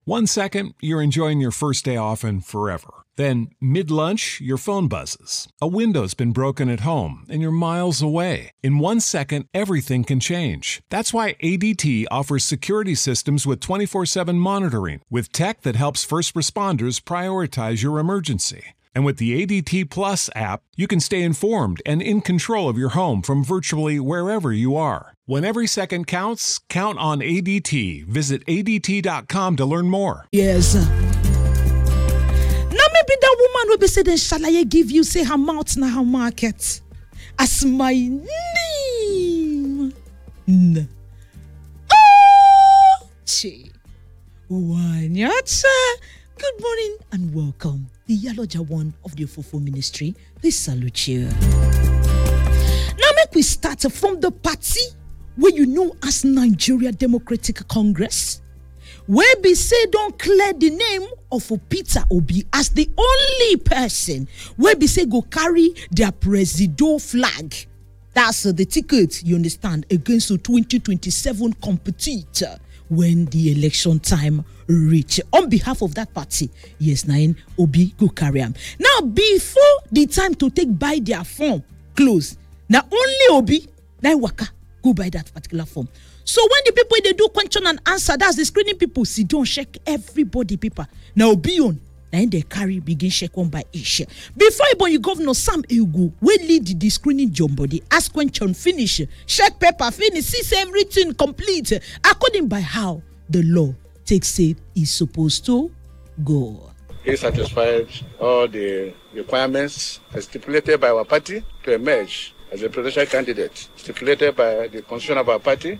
1 second, you're enjoying your first day off and forever. Then, mid-lunch, your phone buzzes. A window's been broken at home and you're miles away. In 1 second, everything can change. That's why ADT offers security systems with 24/7 monitoring, with tech that helps first responders prioritize your emergency. And with the ADT Plus app, you can stay informed and in control of your home from virtually wherever you are. When every second counts, count on ADT. Visit ADT.com to learn more. Yes. Now maybe that woman will be saying, shall I give you, say her mouth now her market. As my name. Good morning and welcome. The Yaloja one of the Ofofo Ministry, we salute you. Now make we start from the party where you know as Nigeria Democratic Congress, where be say don't clear the name of Peter Obi as the only person where be say go carry their presido flag. That's the ticket, you understand, against the 2027 competitor when the election time reach. On behalf of that party, yes, Nine Obi go carry am. Now, before the time to take buy their form close, now only Obi, now waka, go buy that particular form. So when the people they do question and answer, that's the screening people, see, don't check everybody paper. Now Obi on, now they carry, begin check one by each. Before you governor Sam Egu, we lead the screening job body, ask question finish, check paper finish, see everything complete, according by how the law takes it is supposed to go. He satisfied all the requirements stipulated by our party to emerge as a presidential candidate, stipulated by the constitution of our party